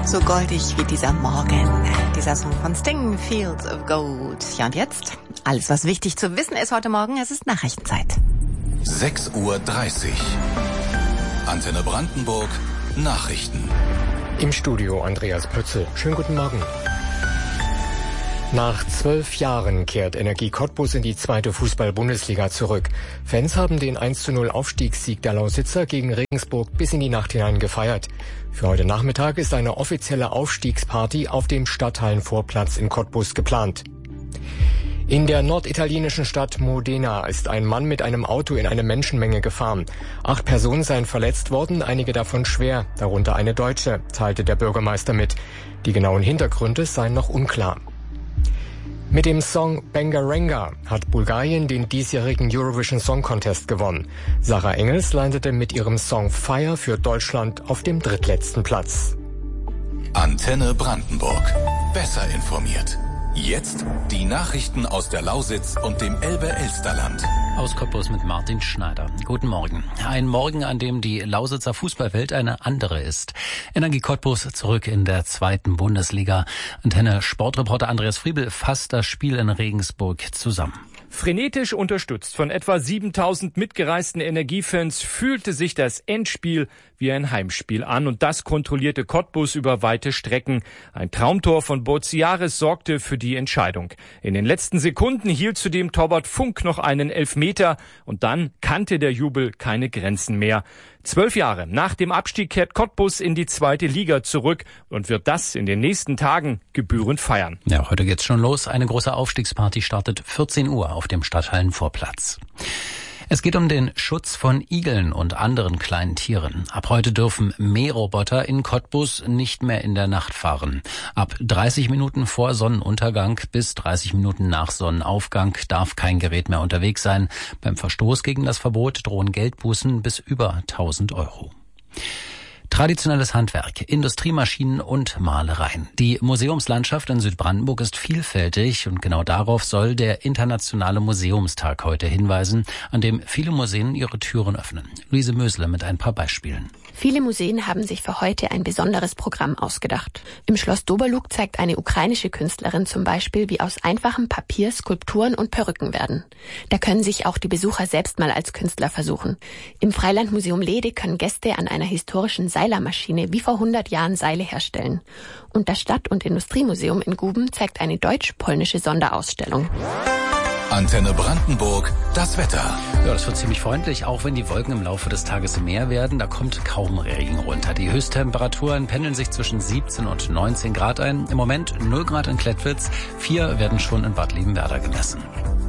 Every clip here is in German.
So goldig wie dieser Morgen. Dieser Song von Sting, Fields of Gold. Ja, und jetzt? Alles, was wichtig zu wissen ist heute Morgen, es ist Nachrichtenzeit. 6:30 Uhr. Antenne Brandenburg, Nachrichten. Im Studio Andreas Pötzl. Schönen guten Morgen. Nach 12 Jahren kehrt Energie Cottbus in die 2. Fußball-Bundesliga zurück. Fans haben den 1:0 Aufstiegssieg der Lausitzer gegen Regensburg bis in die Nacht hinein gefeiert. Für heute Nachmittag ist eine offizielle Aufstiegsparty auf dem Stadthallenvorplatz in Cottbus geplant. In der norditalienischen Stadt Modena ist ein Mann mit einem Auto in eine Menschenmenge gefahren. 8 Personen seien verletzt worden, einige davon schwer, darunter eine Deutsche, teilte der Bürgermeister mit. Die genauen Hintergründe seien noch unklar. Mit dem Song Bangaranga hat Bulgarien den diesjährigen Eurovision Song Contest gewonnen. Sarah Engels landete mit ihrem Song Fire für Deutschland auf dem drittletzten Platz. Antenne Brandenburg. Besser informiert. Jetzt die Nachrichten aus der Lausitz und dem Elbe-Elsterland. Aus Cottbus mit Martin Schneider. Guten Morgen. Ein Morgen, an dem die Lausitzer Fußballwelt eine andere ist. Energie Cottbus zurück in der 2. Bundesliga. Antenne Sportreporter Andreas Friebel fasst das Spiel in Regensburg zusammen. Frenetisch unterstützt von etwa 7000 mitgereisten Energiefans fühlte sich das Endspiel wie ein Heimspiel an, und das kontrollierte Cottbus über weite Strecken. Ein Traumtor von Boziaris sorgte für die Entscheidung. In den letzten Sekunden hielt zudem Torwart Funk noch einen Elfmeter, und dann kannte der Jubel keine Grenzen mehr. 12 Jahre nach dem Abstieg kehrt Cottbus in die 2. Liga zurück und wird das in den nächsten Tagen gebührend feiern. Ja, heute geht's schon los. Eine große Aufstiegsparty startet 14 Uhr auf dem Stadthallenvorplatz. Es geht um den Schutz von Igeln und anderen kleinen Tieren. Ab heute dürfen Mähroboter in Cottbus nicht mehr in der Nacht fahren. Ab 30 Minuten vor Sonnenuntergang bis 30 Minuten nach Sonnenaufgang darf kein Gerät mehr unterwegs sein. Beim Verstoß gegen das Verbot drohen Geldbußen bis über 1000 Euro. Traditionelles Handwerk, Industriemaschinen und Malereien. Die Museumslandschaft in Südbrandenburg ist vielfältig, und genau darauf soll der Internationale Museumstag heute hinweisen, an dem viele Museen ihre Türen öffnen. Luise Mösle mit ein paar Beispielen. Viele Museen haben sich für heute ein besonderes Programm ausgedacht. Im Schloss Doberlug zeigt eine ukrainische Künstlerin zum Beispiel, wie aus einfachem Papier Skulpturen und Perücken werden. Da können sich auch die Besucher selbst mal als Künstler versuchen. Im Freilandmuseum Lede können Gäste an einer historischen Seilermaschine wie vor 100 Jahren Seile herstellen. Und das Stadt- und Industriemuseum in Guben zeigt eine deutsch-polnische Sonderausstellung. Antenne Brandenburg, das Wetter. Ja, das wird ziemlich freundlich, auch wenn die Wolken im Laufe des Tages mehr werden. Da kommt kaum Regen runter. Die Höchsttemperaturen pendeln sich zwischen 17 und 19 Grad ein. Im Moment 0 Grad in Klettwitz, 4 werden schon in Bad Liebenwerda gemessen.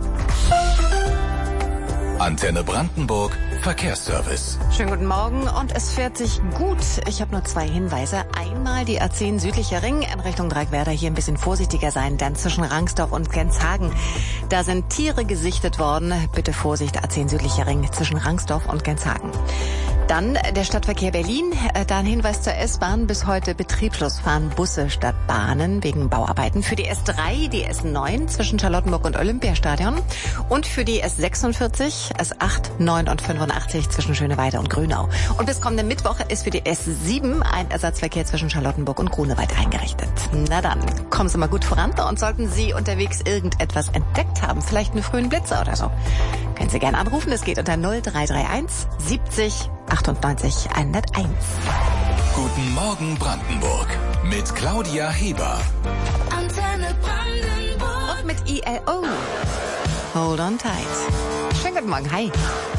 Antenne Brandenburg, Verkehrsservice. Schönen guten Morgen, und es fährt sich gut. Ich habe nur 2 Hinweise. Einmal die A10 südlicher Ring in Richtung Dreieckwerder. Hier ein bisschen vorsichtiger sein, denn zwischen Rangsdorf und Genshagen, da sind Tiere gesichtet worden. Bitte Vorsicht, A10 südlicher Ring zwischen Rangsdorf und Genshagen. Dann der Stadtverkehr Berlin. Da ein Hinweis zur S-Bahn. Bis heute betriebslos fahren Busse statt Bahnen wegen Bauarbeiten. Für die S3, die S9 zwischen Charlottenburg und Olympiastadion. Und für die S46, S8, 9 und 85 zwischen Schöneweide und Grünau. Und bis kommenden Mittwoch ist für die S7 ein Ersatzverkehr zwischen Charlottenburg und Grunewald eingerichtet. Na dann, kommen Sie mal gut voran, und sollten Sie unterwegs irgendetwas entdeckt haben, vielleicht einen frühen Blitzer oder so, können Sie gerne anrufen. Es geht unter 0331 70 98 101. Guten Morgen Brandenburg mit Claudia Heber. Antenne Brandenburg. Und mit ILO. Hold on tight. Schönen guten Morgen, hi.